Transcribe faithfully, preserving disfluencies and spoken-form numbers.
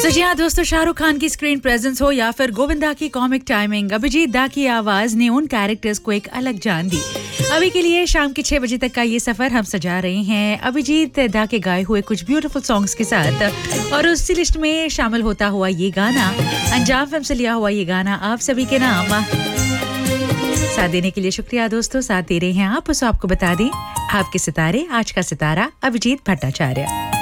तो जी हाँ दोस्तों, शाहरुख खान की स्क्रीन प्रेजेंस हो या फिर गोविंदा की कॉमिक टाइमिंग, अभिजीत दा की आवाज ने उन कैरेक्टर्स को एक अलग जान दी। अभी के लिए शाम के छह बजे तक का ये सफर हम सजा रहे हैं अभिजीत दा के गाए हुए कुछ ब्यूटीफुल सॉन्ग्स के साथ, और उसी लिस्ट में शामिल होता हुआ ये गाना, अंजाम फिल्म से लिया हुआ ये गाना आप सभी के नाम। साथ देने के लिए शुक्रिया दोस्तों, साथ दे रहे हैं आप। उस आपको बता दें आपके सितारे, आज का सितारा अभिजीत भट्टाचार्य।